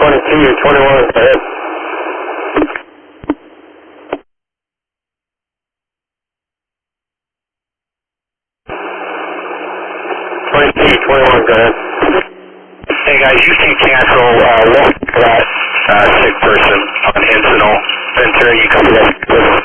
22, 21, go ahead. 22, 21, go ahead. Hey guys, you can cancel one for that sick person on incidental. Ventura, you come to that.